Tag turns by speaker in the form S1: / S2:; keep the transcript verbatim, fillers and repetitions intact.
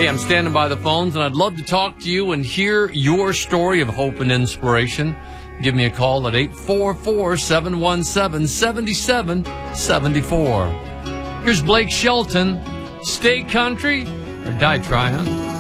S1: Hey, I'm standing by the phones, and I'd love to talk to you and hear your story of hope and inspiration. Give me a call at eight four four, seven one seven, seven seven seven four. Here's Blake Shelton. Stay country or die trying.